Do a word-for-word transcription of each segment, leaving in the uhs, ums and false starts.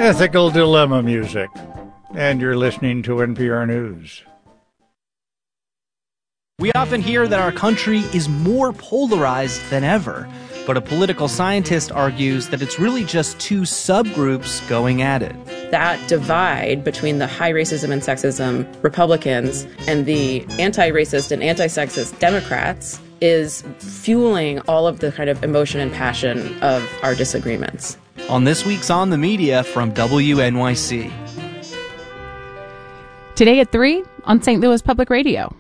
Ethical Dilemma music. And you're listening to N P R News. We often hear that our country is more polarized than ever, but a political scientist argues that it's really just two subgroups going at it. That divide between the high racism and sexism Republicans and the anti-racist and anti-sexist Democrats is fueling all of the kind of emotion and passion of our disagreements. On this week's On the Media from W N Y C. Today at three on Saint Louis Public Radio.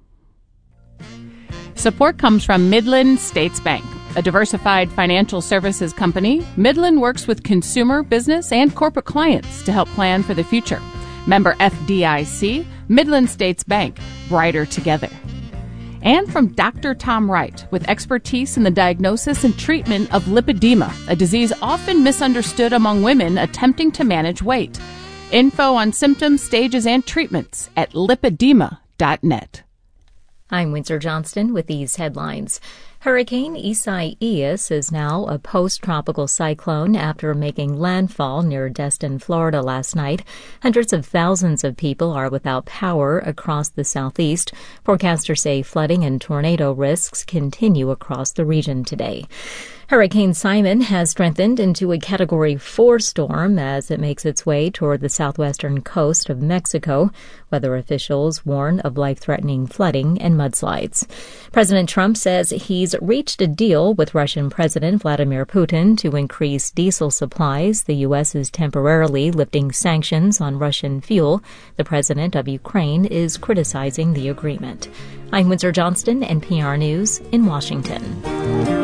Support comes from Midland States Bank, a diversified financial services company. Midland works with consumer, business, and corporate clients to help plan for the future. Member F D I C, Midland States Bank, brighter together. And from Doctor Tom Wright, with expertise in the diagnosis and treatment of lipedema, a disease often misunderstood among women attempting to manage weight. Info on symptoms, stages, and treatments at lipedema dot net. I'm Windsor Johnston with these headlines. Hurricane Isaias is now a post-tropical cyclone after making landfall near Destin, Florida last night. Hundreds of thousands of people are without power across the southeast. Forecasters say flooding and tornado risks continue across the region today. Hurricane Simon has strengthened into a Category four storm as it makes its way toward the southwestern coast of Mexico. Weather officials warn of life-threatening flooding and mudslides. President Trump says he's reached a deal with Russian President Vladimir Putin to increase diesel supplies. The U S is temporarily lifting sanctions on Russian fuel. The president of Ukraine is criticizing the agreement. I'm Windsor Johnston, N P R News in Washington.